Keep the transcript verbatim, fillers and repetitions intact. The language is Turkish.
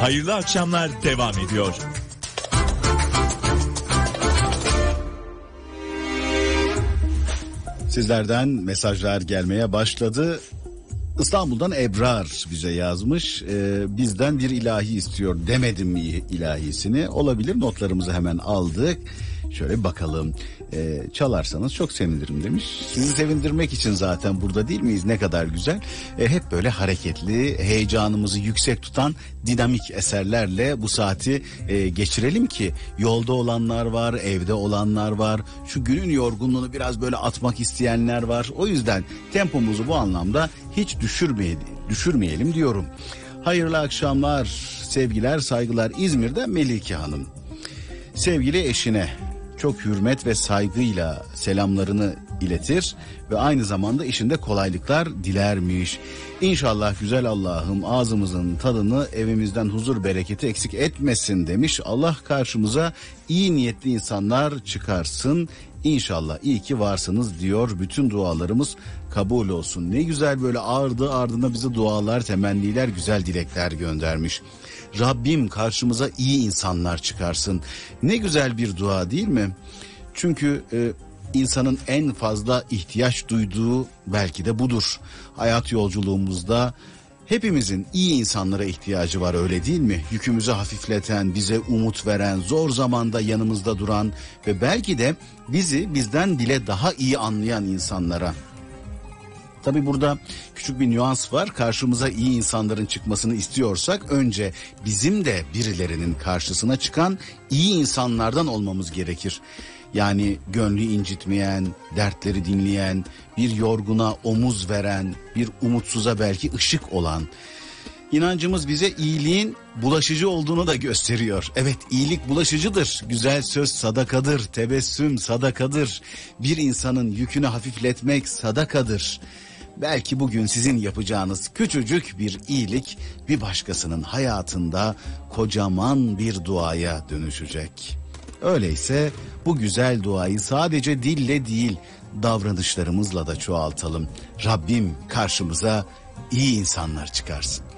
Hayırlı akşamlar devam ediyor. Sizlerden mesajlar gelmeye başladı. İstanbul'dan Ebrar bize yazmış. Ee, bizden bir ilahi istiyor, demedim mi ilahisini? Olabilir, notlarımızı hemen aldık. Şöyle bakalım. Ee, çalarsanız çok sevinirim demiş. Sizi sevindirmek için zaten burada değil miyiz? Ne kadar güzel. Ee, hep böyle hareketli, heyecanımızı yüksek tutan dinamik eserlerle bu saati e, geçirelim ki yolda olanlar var, evde olanlar var. Şu günün yorgunluğunu biraz böyle atmak isteyenler var. O yüzden tempomuzu bu anlamda hiç düşürmeyelim, düşürmeyelim diyorum. Hayırlı akşamlar, sevgiler, saygılar. İzmir'de Melike Hanım. Sevgili eşine çok hürmet ve saygıyla selamlarını iletir ve aynı zamanda işinde kolaylıklar dilermiş. İnşallah güzel Allah'ım ağzımızın tadını, evimizden huzur bereketi eksik etmesin demiş. Allah karşımıza iyi niyetli insanlar çıkarsın. İnşallah iyi ki varsınız diyor. Bütün dualarımız kabul olsun. Ne güzel böyle ardı ardına bize dualar, temenniler, güzel dilekler göndermiş. Rabbim karşımıza iyi insanlar çıkarsın. Ne güzel bir dua değil mi? Çünkü e, insanın en fazla ihtiyaç duyduğu belki de budur. Hayat yolculuğumuzda hepimizin iyi insanlara ihtiyacı var, öyle değil mi? Yükümüzü hafifleten, bize umut veren, zor zamanda yanımızda duran ve belki de bizi bizden bile daha iyi anlayan insanlara. Tabii burada küçük bir nüans var. Karşımıza iyi insanların çıkmasını istiyorsak önce bizim de birilerinin karşısına çıkan iyi insanlardan olmamız gerekir. Yani gönlü incitmeyen, dertleri dinleyen, bir yorguna omuz veren, bir umutsuza belki ışık olan. İnancımız bize iyiliğin bulaşıcı olduğunu da gösteriyor. Evet, iyilik bulaşıcıdır. Güzel söz sadakadır, tebessüm sadakadır. Bir insanın yükünü hafifletmek sadakadır. Belki bugün sizin yapacağınız küçücük bir iyilik bir başkasının hayatında kocaman bir duaya dönüşecek. Öyleyse bu güzel duayı sadece dille değil, davranışlarımızla da çoğaltalım. Rabbim karşımıza iyi insanlar çıkarsın.